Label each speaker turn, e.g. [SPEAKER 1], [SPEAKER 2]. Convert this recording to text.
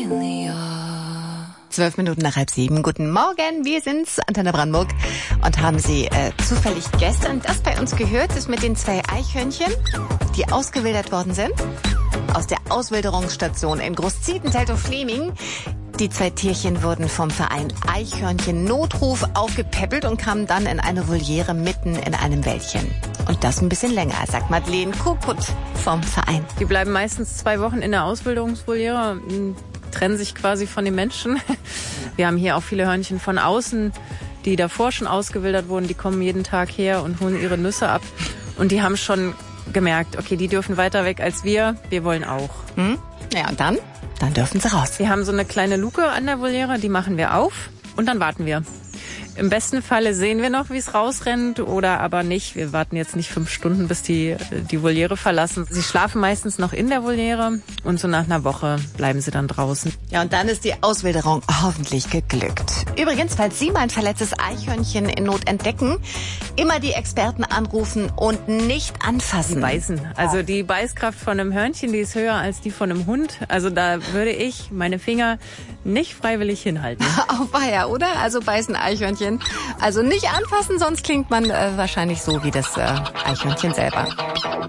[SPEAKER 1] 12 Minuten nach 6:30. Guten Morgen, wir sind's, Antenne Brandenburg. Und haben Sie zufällig gestern das bei uns gehört, das mit den 2 Eichhörnchen, die ausgewildert worden sind? Aus der Auswilderungsstation in Großzietenteltow-Fleming. Die 2 Tierchen wurden vom Verein Eichhörnchen Notruf aufgepäppelt und kamen dann in eine Voliere mitten in einem Wäldchen. Und das ein bisschen länger, sagt Madeleine Kokut vom Verein.
[SPEAKER 2] Die bleiben meistens 2 Wochen in der Auswilderungsvoliere, trennen sich quasi von den Menschen. Wir haben hier auch viele Hörnchen von außen, die davor schon ausgewildert wurden. Die kommen jeden Tag her und holen ihre Nüsse ab. Und die haben schon gemerkt, okay, die dürfen weiter weg als wir wollen auch.
[SPEAKER 1] Ja, und dann? Dann dürfen sie raus.
[SPEAKER 2] Wir haben so eine kleine Luke an der Voliere, die machen wir auf und dann warten wir. Im besten Falle sehen wir noch, wie es rausrennt oder aber nicht. Wir warten jetzt nicht 5 Stunden, bis die Voliere verlassen. Sie schlafen meistens noch in der Voliere und so nach einer Woche bleiben sie dann draußen.
[SPEAKER 1] Ja, und dann ist die Auswilderung hoffentlich geglückt. Übrigens, falls Sie mal ein verletztes Eichhörnchen in Not entdecken, immer die Experten anrufen und nicht anfassen.
[SPEAKER 2] Die beißen. Also die Beißkraft von einem Hörnchen, die ist höher als die von einem Hund. Also da würde ich meine Finger nicht freiwillig hinhalten.
[SPEAKER 1] Auweia, oder? Also beißen Eichhörnchen. Also nicht anfassen, sonst klingt man wahrscheinlich so wie das Eichhörnchen selber.